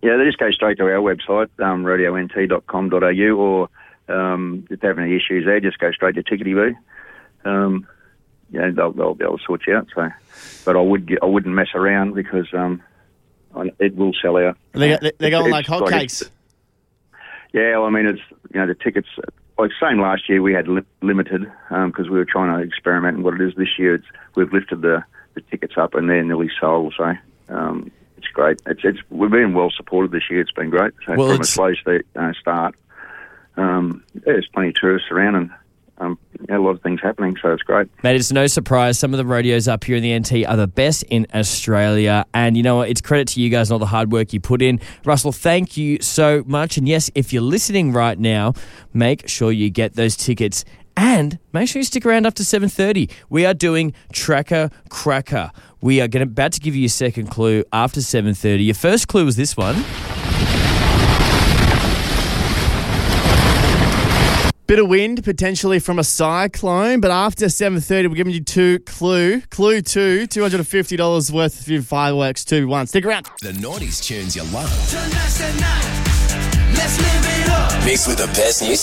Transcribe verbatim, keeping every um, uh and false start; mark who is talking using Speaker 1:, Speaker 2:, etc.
Speaker 1: Yeah, they just go straight to our website, um, radio n t dot com dot a u, or um, if they have any issues there, just go straight to Tickety-Boo. Um, yeah, they'll, they'll be able to sort you out. So, but I would get, I wouldn't mess around because um, I, it will sell out.
Speaker 2: They, they're going like
Speaker 1: It's
Speaker 2: hotcakes.
Speaker 1: Like yeah, well, I mean, it's you know the tickets. Like same last year, we had li- limited because we were trying to experiment in what it is. This year, it's we've lifted the, the tickets up and they're nearly sold. So. Um, It's great. It's it's we've been well supported this year. It's been great. So
Speaker 2: well,
Speaker 1: from a slow st- uh, start, um, yeah, there's plenty of tourists around and um, yeah, a lot of things happening. So it's great.
Speaker 3: Mate, it's no surprise. Some of the rodeos up here in the N T are the best in Australia. And you know what? It's credit to you guys and all the hard work you put in. Russell, thank you so much. And yes, if you're listening right now, make sure you get those tickets. And make sure you stick around after seven thirty. We are doing Tracker Cracker. We are going to, about to give you your second clue after seven thirty. Your first clue was this one.
Speaker 2: Bit of wind, potentially from a cyclone, but after seven thirty, we're giving you two clue. Clue two, two hundred fifty dollars worth of your fireworks two one. Stick around.
Speaker 4: The nineties tunes you love. Tonight's the night. Let's live it up. Mixed with the best new